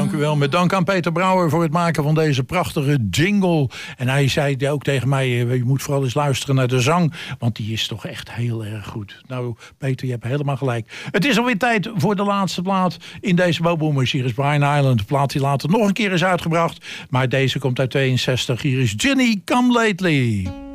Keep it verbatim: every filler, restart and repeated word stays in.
dank u wel. Met dank aan Peter Brouwer voor het maken van deze prachtige jingle. En hij zei ook tegen mij, je moet vooral eens luisteren naar de zang, want die is toch echt heel erg goed. Nou, Peter, je hebt helemaal gelijk. Het is alweer tijd voor de laatste plaat in deze Boboomers. Hier is Brian Island, de plaat die later nog een keer is uitgebracht. Maar deze komt uit tweeënzestig. Hier is Ginny Come Lately.